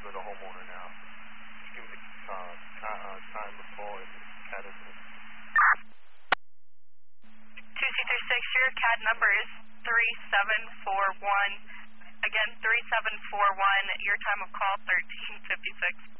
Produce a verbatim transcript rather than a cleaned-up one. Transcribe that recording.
for the homeowner now. Just give me the uh, time, uh, time to call and C A D is two C three six, your C A D number is three seven four one. Again, three seven four one. Your time of call, thirteen fifty-six.